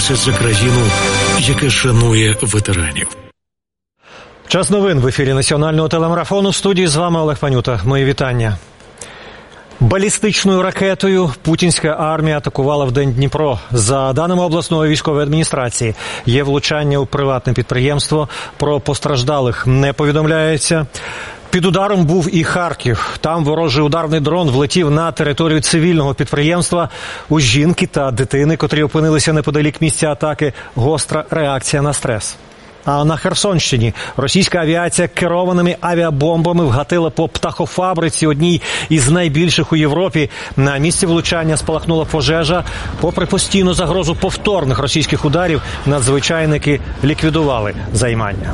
боротися за країну, яка шанує ветеранів. Час новин в ефірі національного телемарафону. В студії з вами Олег Панюта. Мої вітання. Балістичною ракетою путінська армія атакувала вдень Дніпро. За даними обласної військової адміністрації, є влучання у приватне підприємство. Про постраждалих не повідомляється. Під ударом був і Харків. Там ворожий ударний дрон влетів на територію цивільного підприємства. У жінки та дитини, котрі опинилися неподалік місця атаки, гостра реакція на стрес. А на Херсонщині російська авіація керованими авіабомбами вгатила по птахофабриці, одній із найбільших у Європі. На місці влучання спалахнула пожежа. Попри постійну загрозу повторних російських ударів, надзвичайники ліквідували займання.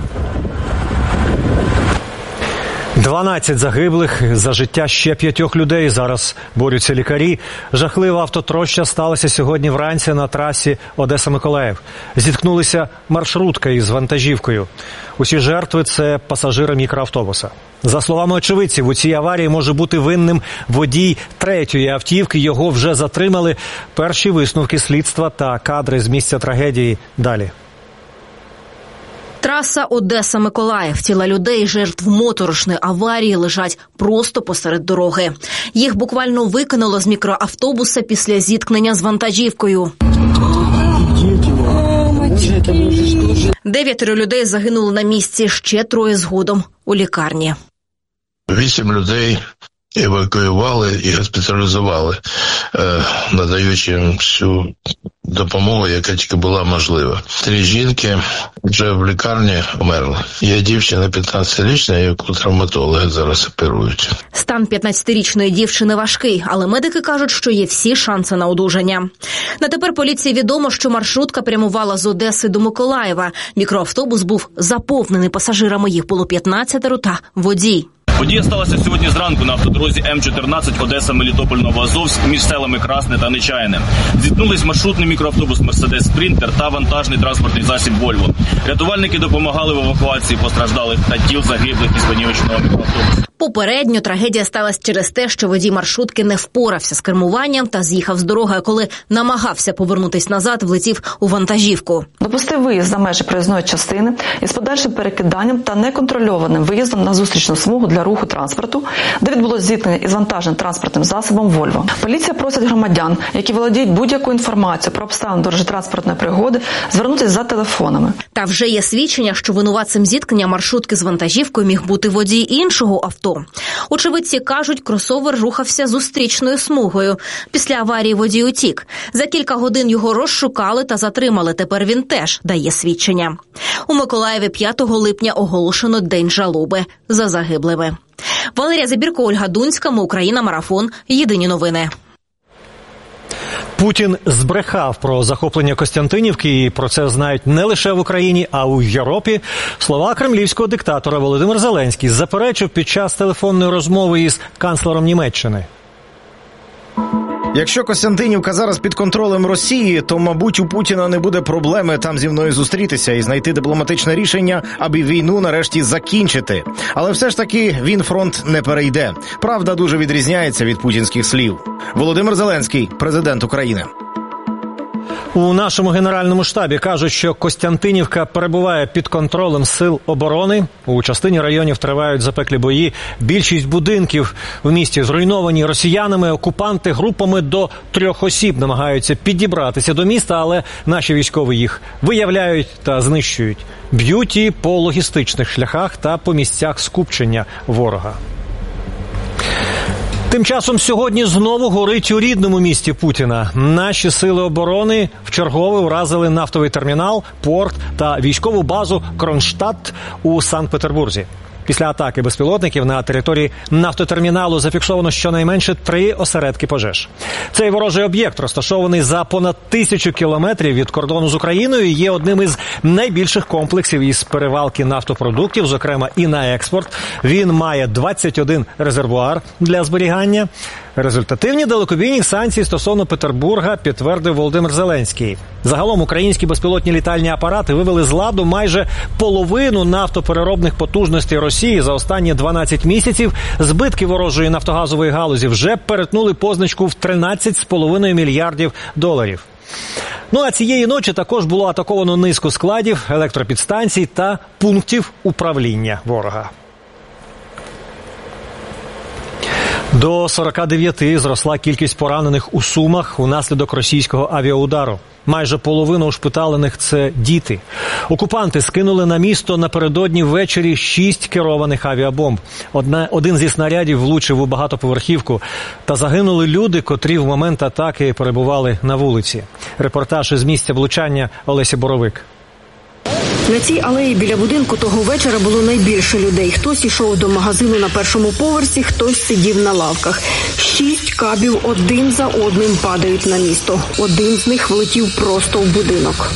12 загиблих, за життя ще 5 людей. Зараз борються лікарі. Жахлива автотроща сталася сьогодні вранці на трасі Одеса-Миколаїв. Зіткнулися маршрутка із вантажівкою. Усі жертви – це пасажири мікроавтобуса. За словами очевидців, у цій аварії може бути винним водій третьої автівки. Його вже затримали. Перші висновки слідства та кадри з місця трагедії далі. Траса Одеса-Миколаїв. Тіла людей, жертв моторошної аварії, лежать просто посеред дороги. Їх буквально викинуло з мікроавтобуса після зіткнення з вантажівкою. 9 людей загинули на місці, ще 3 згодом у лікарні. 8 людей евакуювали і госпіталізували, надаючи їм всю допомогу, яка тільки була можлива. 3 жінки вже в лікарні померли. Є дівчина 15-річна, яку травматологи зараз оперують. Стан 15-річної дівчини важкий, але медики кажуть, що є всі шанси на одужання. На тепер поліції відомо, що маршрутка прямувала з Одеси до Миколаєва. Мікроавтобус був заповнений пасажирами, їх було 15 та водій. Подія сталася сьогодні зранку на автодорозі М14 Одеса-Мелітополь-Новоазовськ між селами Красне та Нечаяне. Зіткнулись маршрутний мікроавтобус «Мерседес Спринтер» та вантажний транспортний засіб «Вольво». Рятувальники допомагали в евакуації постраждалих та тіл загиблих із понівеченого мікроавтобусу. Попередньо трагедія сталася через те, що водій маршрутки не впорався з кермуванням та з'їхав з дороги, а коли намагався повернутись назад, влетів у вантажівку. Допустив виїзд за межі проїзної частини із подальшим перекиданням та неконтрольованим виїздом на зустрічну смугу для руху транспорту, де відбулось зіткнення із вантажним транспортним засобом «Вольво». Поліція просить громадян, які володіють будь-якою інформацією про обставини дорожньо-транспортної пригоди, звернутися за телефонами. Та вже є свідчення, що винуватцем зіткнення маршрутки з вантажівкою міг бути водій іншого авто. Очевидці кажуть, кросовер рухався зустрічною смугою. Після аварії водій утік. За кілька годин його розшукали та затримали. Тепер він теж дає свідчення. У Миколаєві 5 липня оголошено День жалоби за загиблими. Валерія Забірко, Ольга Дунська, Ми Україна, Марафон. Єдині новини. Путін збрехав про захоплення Костянтинівки, і про це знають не лише в Україні, а у Європі. Слова кремлівського диктатора Володимир Зеленський заперечив під час телефонної розмови із канцлером Німеччини. Якщо Костянтинівка зараз під контролем Росії, то, мабуть, у Путіна не буде проблеми там зі мною зустрітися і знайти дипломатичне рішення, аби війну нарешті закінчити. Але все ж таки він фронт не перейде. Правда дуже відрізняється від путінських слів. Володимир Зеленський, президент України. У нашому генеральному штабі кажуть, що Костянтинівка перебуває під контролем сил оборони. У частині районів тривають запеклі бої. Більшість будинків в місті зруйновані росіянами. Окупанти групами до 3 осіб намагаються підібратися до міста, але наші військові їх виявляють та знищують. Б'ють і по логістичних шляхах та по місцях скупчення ворога. Тим часом сьогодні знову горить у рідному місті Путіна. Наші сили оборони вчергове вразили нафтовий термінал, порт та військову базу Кронштадт у Санкт-Петербурзі. Після атаки безпілотників на території нафтотерміналу зафіксовано щонайменше 3 осередки пожеж. Цей ворожий об'єкт, розташований за понад 1000 кілометрів від кордону з Україною, є одним із найбільших комплексів із перевалки нафтопродуктів, зокрема і на експорт. Він має 21 резервуар для зберігання. Результативні далекобійні санкції стосовно Петербурга підтвердив Володимир Зеленський. Загалом українські безпілотні літальні апарати вивели з ладу майже половину нафтопереробних потужностей Росії за останні 12 місяців. Збитки ворожої нафтогазової галузі вже перетнули позначку в $13,5 мільярдів. Ну а цієї ночі також було атаковано низку складів, електропідстанцій та пунктів управління ворога. До 49 зросла кількість поранених у Сумах унаслідок російського авіаудару. Майже половина ушпиталених – це діти. Окупанти скинули на місто напередодні ввечері 6 керованих авіабомб. Один зі снарядів влучив у багатоповерхівку. Та загинули люди, котрі в момент атаки перебували на вулиці. Репортаж із місця влучання Олесі Боровик. На цій алеї біля будинку того вечора було найбільше людей. Хтось йшов до магазину на першому поверсі, хтось сидів на лавках. 6 кабів один за одним падають на місто. Один з них влетів просто в будинок.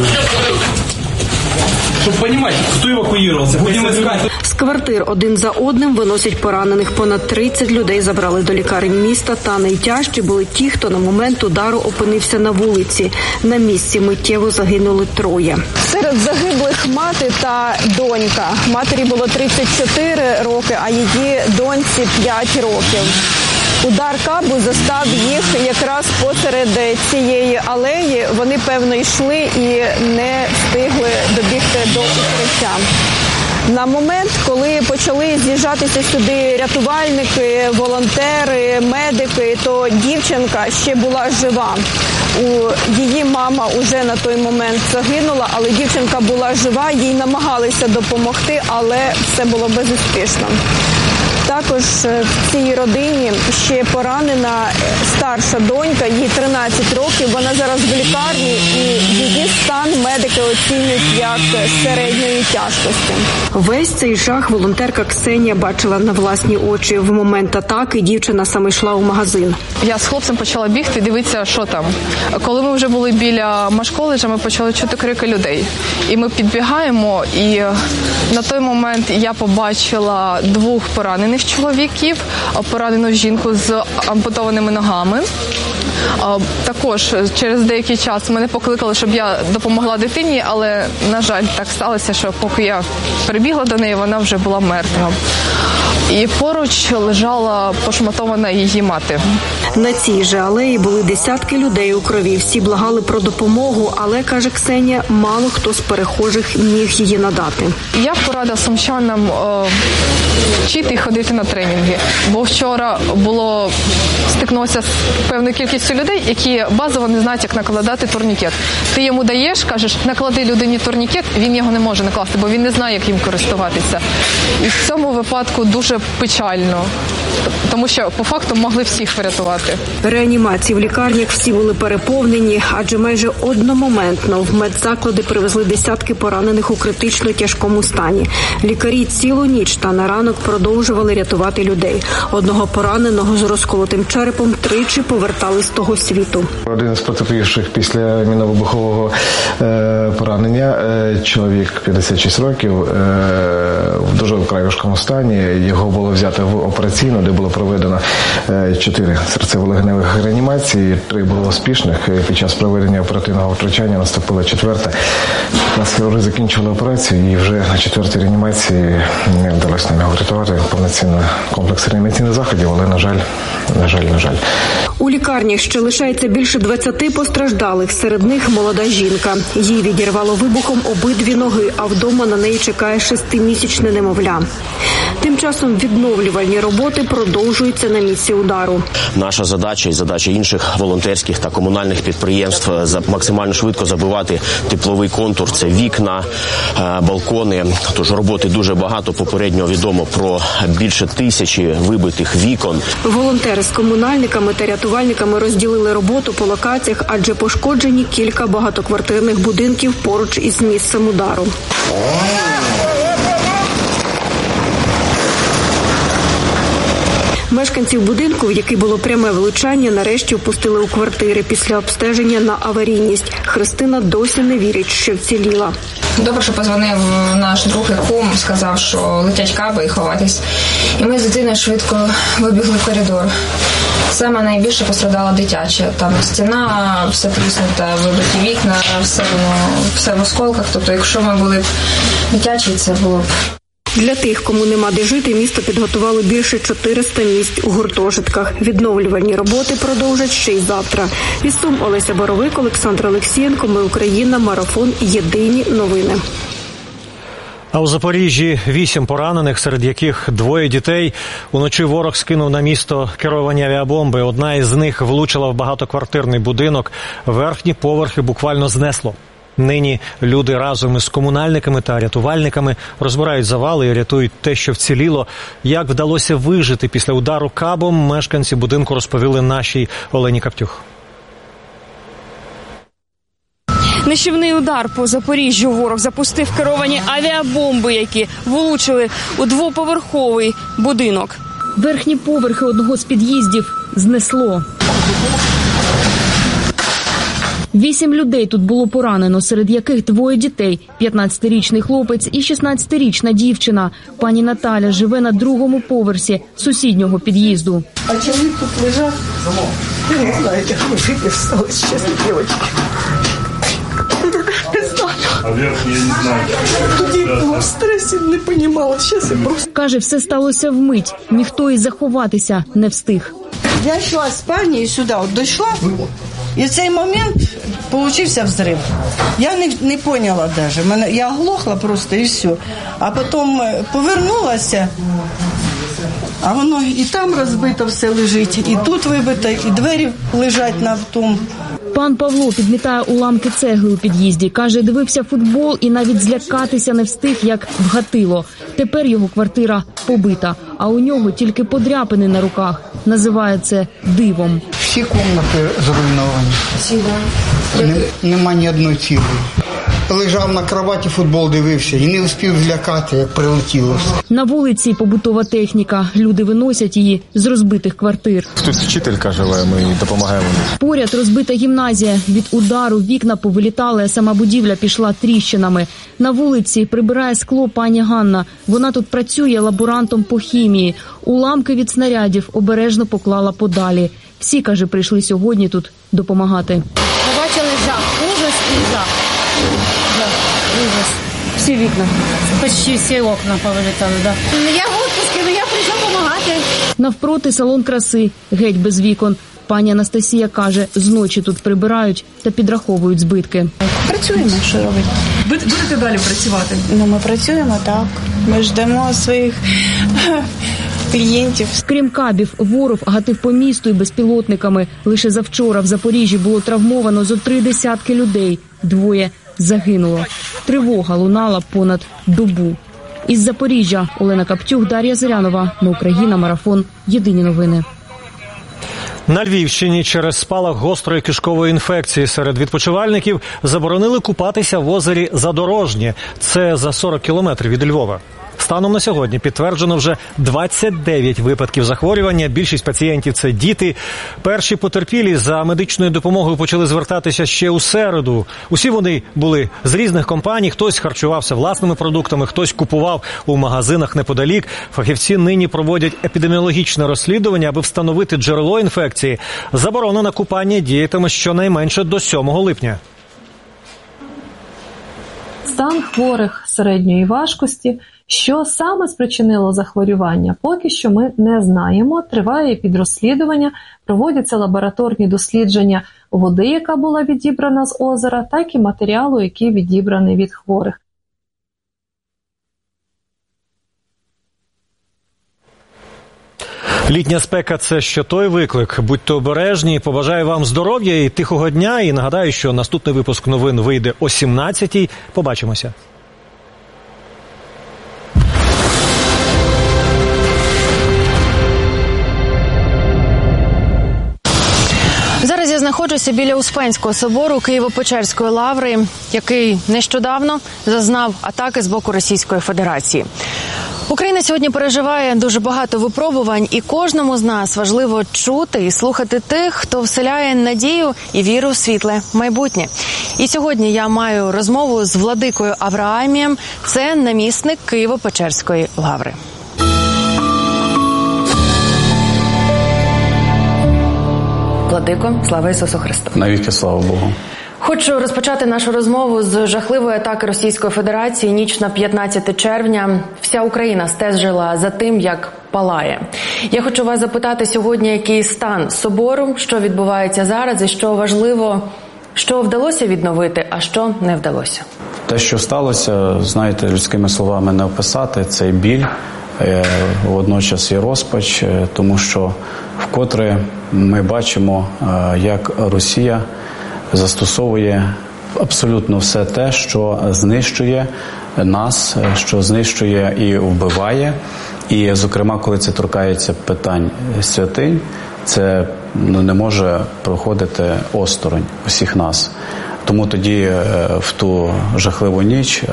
Щоб розуміти, хто евакуювався, будемо шукати. З квартир один за одним виносять поранених. Понад 30 людей забрали до лікарень міста, та найтяжчі були ті, хто на момент удару опинився на вулиці. На місці миттєво загинули 3. Серед загиблих мати та донька. Матері було 34 роки, а її доньці 5 років. Удар кабу застав їх якраз посеред цієї алеї. Вони, певно, йшли і не встигли добігти до укриття. На момент, коли почали з'їжджатися сюди рятувальники, волонтери, медики, то дівчинка ще була жива. Її мама уже на той момент загинула, але дівчинка була жива, їй намагалися допомогти, але все було безуспішно. Також в цій родині ще поранена старша донька, їй 13 років, вона зараз в лікарні і її стан медики оцінюють як середньої тяжкості. Весь цей жах волонтерка Ксенія бачила на власні очі. В момент атаки дівчина саме йшла у магазин. Я з хлопцем почала бігти, дивитися, що там. Коли ми вже були біля Машколеджа, ми почали чути крики людей. І ми підбігаємо, і на той момент я побачила 2 поранених чоловіків, поранену жінку з ампутованими ногами. Також через деякий час мене покликали, щоб я допомогла дитині, але, на жаль, так сталося, що поки я прибігла до неї, вона вже була мертва. І поруч лежала пошматована її мати. На цій же алеї були десятки людей у крові. Всі благали про допомогу, але, каже Ксенія, мало хто з перехожих міг її надати. Я порада сумчанам вчити і ходити на тренінги. Бо вчора стикнувся з певною кількістю людей, які базово не знають, як накладати турнікет. Ти йому даєш, кажеш, наклади людині турнікет, він його не може накласти, бо він не знає, як їм користуватися. І в цьому випадку дуже печально, тому що по факту могли всіх врятувати. Реанімації в лікарнях всі були переповнені, адже майже одномоментно в медзаклади привезли десятки поранених у критично тяжкому стані. Лікарі цілу ніч та на ранок продовжували рятувати людей. Одного пораненого з розколотим черепом тричі повертали з того світу. Один з потерпівших після мінно-вибухового поранення, чоловік 56 років, в дуже вкрай важкому стані. Його було взято в операційну, де було проведено 4 серцево-легеневих реанімації, 3 було успішних. Під час проведення оперативного втручання наступила 4-та. Нас хірурги закінчили операцію і вже на 4-й реанімації не вдалося нам його врятувати. Повноцінний комплекс реанімаційних заходів, але, на жаль. У лікарнях ще лишається більше 20 постраждалих. Серед них молода жінка. Їй відірвало вибухом обидві ноги, а вдома на неї чекає 6-місячне немовля. Тим часом відновлювальні роботи продовжуються на місці удару. Наша задача і задача інших волонтерських та комунальних підприємств максимально швидко забивати тепловий контур. Це вікна, балкони. Тож роботи дуже багато. Попередньо відомо про більше 1000 вибитих вікон. Волонтери з комунальниками та рятувальниками розділили роботу по локаціях, адже пошкоджені кілька багатоквартирних будинків поруч із місцем удару. Мешканців будинку, в який було пряме влучання, нарешті впустили у квартири після обстеження на аварійність. Христина досі не вірить, що вціліла. Добре, що позвонив наш друг і кум, сказав, що летять каби і ховатись. І ми з дитиною швидко вибігли в коридор. Саме найбільше пострадала дитяча. Там стіна, все тріснута, вибиті вікна, все в осколках. Тобто, якщо ми були б дитячі, це було б... Для тих, кому нема де жити, місто підготувало більше 400 місць у гуртожитках. Відновлювальні роботи продовжать ще й завтра. Із Сум Олеся Боровик, Олександр Олексієнко. Ми Україна. Марафон. Єдині новини. А у Запоріжжі 8 поранених, серед яких 2 дітей. Уночі ворог скинув на місто керовані авіабомби. Одна із них влучила в багатоквартирний будинок. Верхні поверхи буквально знесло. Нині люди разом із комунальниками та рятувальниками розбирають завали і рятують те, що вціліло. Як вдалося вижити після удару кабом, мешканці будинку розповіли нашій Олені Каптюх. Нищівний удар по Запоріжжю. Ворог запустив керовані авіабомби, які влучили у 2-поверховий будинок. Верхні поверхи одного з під'їздів знесло. 8 людей тут було поранено, серед яких 2 дітей – 15-річний хлопець і 16-річна дівчина. Пані Наталя живе на 2-му поверсі сусіднього під'їзду. А чоловік тут лежав? Я не знаю, як ми жити сталося, чесно, дівчатки. А верх я не знаю. Тоді була в стресі, не розуміла. Зараз я просто... Каже, все сталося вмить. Ніхто і заховатися не встиг. Я йшла з спальні і сюди от дійшла. І в цей момент получився взрив. Я не поняла навіть. Я оглохла просто і все. А потім повернулася, а воно і там розбито все лежить, і тут вибито, і двері лежать на тому. Пан Павло підмітає уламки цегли у під'їзді. Каже, дивився футбол і навіть злякатися не встиг, як вгатило. Тепер його квартира побита, а у нього тільки подряпини на руках. Називає це дивом. Всі кімнати зруйновані. Всі, так? Нема ні одної цілої. Лежав на кроваті, футбол дивився і не встиг злякати, як прилетіло. На вулиці побутова техніка. Люди виносять її з розбитих квартир. Тут вчителька живе, ми їй допомагаємо. Поряд розбита гімназія. Від удару вікна повилітали, а сама будівля пішла тріщинами. На вулиці прибирає скло пані Ганна. Вона тут працює лаборантом по хімії. Уламки від снарядів обережно поклала подалі. Всі, каже, прийшли сьогодні тут допомагати. Ми бачили жах, ужас і жах. Ужас. Всі вікна, почти всі окна повилітали, да. Я в відпустці, але я прийшла допомагати. Навпроти салон краси, геть без вікон. Пані Анастасія каже, зночі тут прибирають та підраховують збитки. Працюємо, що робити. Будете далі працювати? Ну, ми працюємо, так. Ми ждемо своїх клієнтів. Крім кабів, ворог гатив по місту і безпілотниками. Лише завчора в Запоріжжі було травмовано зо 30 людей. 2 загинуло. Тривога лунала понад добу. Із Запоріжжя Олена Каптюх, Дар'я Зирянова. Ми Україна. Марафон. Єдині новини. На Львівщині через спалах гострої кишкової інфекції серед відпочивальників заборонили купатися в озері Задорожнє. Це за 40 кілометрів від Львова. Станом на сьогодні підтверджено вже 29 випадків захворювання. Більшість пацієнтів – це діти. Перші потерпілі за медичною допомогою почали звертатися ще у середу. Усі вони були з різних компаній. Хтось харчувався власними продуктами, хтось купував у магазинах неподалік. Фахівці нині проводять епідеміологічне розслідування, аби встановити джерело інфекції. Заборона на купання діятиме щонайменше до 7 липня. Стан хворих середньої важкості. Що саме спричинило захворювання, поки що ми не знаємо. Триває підрозслідування, проводяться лабораторні дослідження води, яка була відібрана з озера, так і матеріалу, який відібраний від хворих. Літня спека – це ще той виклик. Будьте обережні, побажаю вам здоров'я і тихого дня. І нагадаю, що наступний випуск новин вийде о 17-й. Побачимося. Зараз я знаходжуся біля Успенського собору Києво-Печерської лаври, який нещодавно зазнав атаки з боку Російської Федерації. Україна сьогодні переживає дуже багато випробувань, і кожному з нас важливо чути і слухати тих, хто вселяє надію і віру в світле майбутнє. І сьогодні я маю розмову з владикою Авраамієм, це намісник Києво-Печерської лаври. Владико, слава Ісусу Христу! Навіки слава Богу! Хочу розпочати нашу розмову з жахливої атаки Російської Федерації. Ніч на 15 червня. Вся Україна стежила за тим, як палає. Я хочу вас запитати сьогодні, який стан собору, що відбувається зараз і що важливо, що вдалося відновити, а що не вдалося. Те, що сталося, знаєте, людськими словами не описати, цей біль, водночас і розпач, тому що вкотре ми бачимо, як Росія застосовує абсолютно все те, що знищує нас, що знищує і вбиває. І, зокрема, коли це торкається питань святинь, це не може проходити осторонь усіх нас. Тому тоді в ту жахливу ніч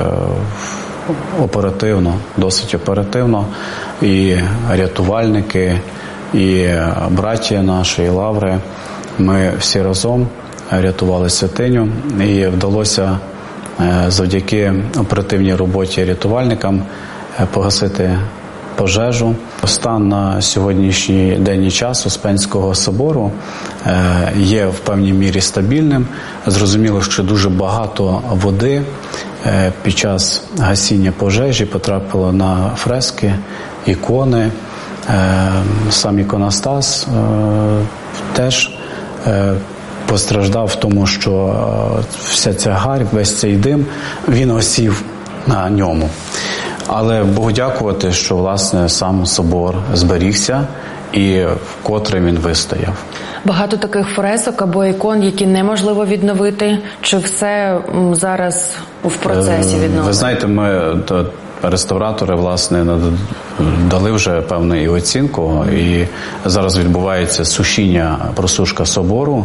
оперативно, досить оперативно, і рятувальники, і браття наші, і лаври, ми всі разом рятували святиню, і вдалося завдяки оперативній роботі рятувальникам погасити пожежу. Стан на сьогоднішній день і час Успенського собору є в певній мірі стабільним. Зрозуміло, що дуже багато води під час гасіння пожежі потрапило на фрески, ікони. Сам іконостас теж постраждав в тому, що вся ця гарь, весь цей дим, він осів на ньому. Але Богу дякувати, що, власне, сам собор зберігся і вкотре він вистояв. Багато таких фресок або ікон, які неможливо відновити, чи все зараз в процесі відновлення? Ви знаєте, ми, реставратори, власне, дали вже певну і оцінку, і зараз відбувається сушіння, просушка собору,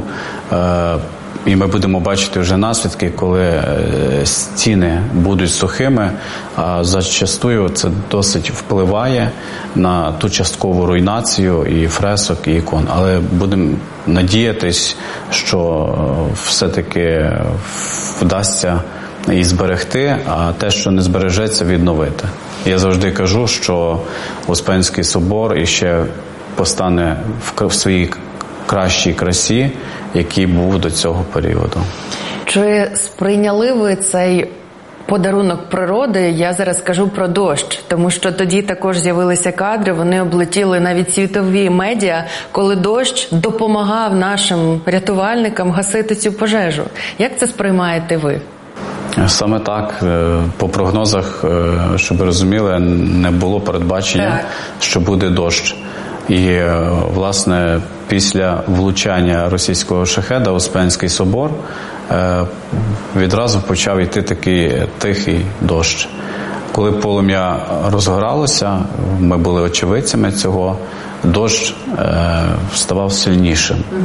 і ми будемо бачити вже наслідки, коли стіни будуть сухими, а зачастую це досить впливає на ту часткову руйнацію і фресок, і ікон. Але будемо надіятись, що все-таки вдасться і зберегти, а те, що не збережеться, відновити. Я завжди кажу, що Успенський собор іще постане в своїй кращій красі, який був до цього періоду. Чи сприйняли ви цей подарунок природи? Я зараз кажу про дощ, тому що тоді також з'явилися кадри, вони облетіли навіть світові медіа, коли дощ допомагав нашим рятувальникам гасити цю пожежу. Як це сприймаєте ви? Саме так. По прогнозах, щоб ви розуміли, не було передбачення, що буде дощ. І, власне, після влучання російського шахеда Успенський собор відразу почав йти такий тихий дощ. Коли полум'я розгоралося, ми були очевидцями цього, дощ ставав сильнішим.